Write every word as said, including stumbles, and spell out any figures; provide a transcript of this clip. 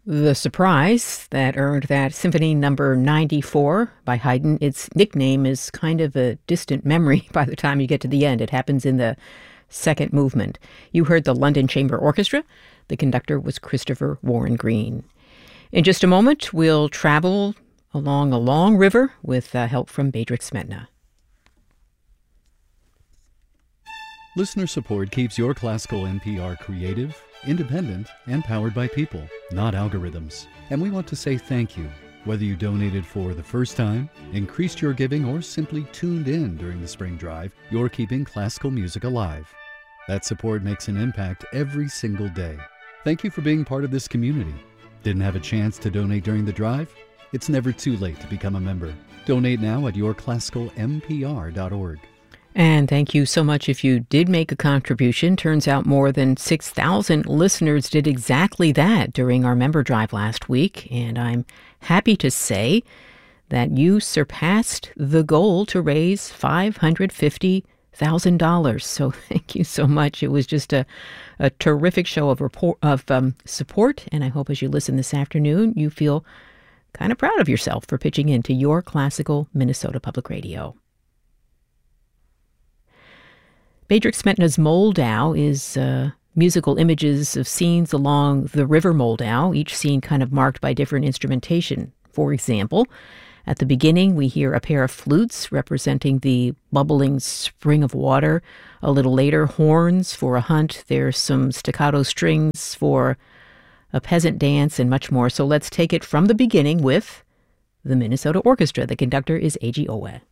The Surprise that earned that Symphony Number ninety-four by Haydn. Its nickname is kind of a distant memory by the time you get to the end. It happens in the second movement. You heard the London Chamber Orchestra. The conductor was Christopher Warren Green. In just a moment, we'll travel along a long river with uh, help from Bedřich Smetna. Listener support keeps your classical N P R creative, independent, and powered by people, not algorithms. And we want to say thank you. Whether you donated for the first time, increased your giving, or simply tuned in during the spring drive, you're keeping classical music alive. That support makes an impact every single day. Thank you for being part of this community. Didn't have a chance to donate during the drive? It's never too late to become a member. Donate now at your classical m p r dot org. And thank you so much if you did make a contribution. Turns out more than six thousand listeners did exactly that during our member drive last week. And I'm happy to say that you surpassed the goal to raise five hundred fifty thousand dollars. So thank you so much. It was just a, a terrific show of, report, of um, support. And I hope as you listen this afternoon, you feel kind of proud of yourself for pitching into your classical Minnesota Public Radio. Bedřich Smetna's Moldau is uh, musical images of scenes along the river Moldau, each scene kind of marked by different instrumentation. For example, at the beginning, we hear a pair of flutes representing the bubbling spring of water. A little later, horns for a hunt. There's some staccato strings for a peasant dance and much more. So let's take it from the beginning with the Minnesota Orchestra. The conductor is Eiji Owe.